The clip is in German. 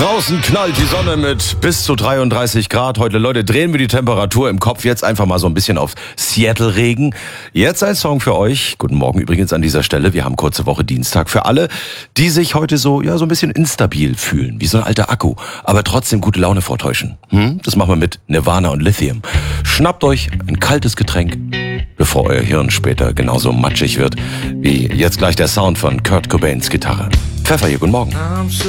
Draußen knallt die Sonne mit bis zu 33 Grad. Heute, Leute, drehen wir die Temperatur im Kopf jetzt einfach mal so ein bisschen auf Seattle-Regen. Jetzt ein Song für euch. Guten Morgen übrigens an dieser Stelle. Wir haben kurze Woche Dienstag für alle, die sich heute so ein bisschen instabil fühlen, wie so ein alter Akku, aber trotzdem gute Laune vortäuschen. Das machen wir mit Nirvana und Lithium. Schnappt euch ein kaltes Getränk, bevor euer Hirn später genauso matschig wird, wie jetzt gleich der Sound von Kurt Cobains Gitarre. Pfeffer hier, guten Morgen.